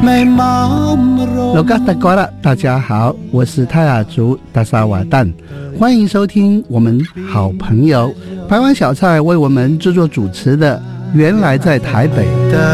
罗嘎达瓜拉，大家好，我是泰雅族达沙瓦旦，欢迎收听我们好朋友台湾小菜为我们制作主持的《原来在台北》。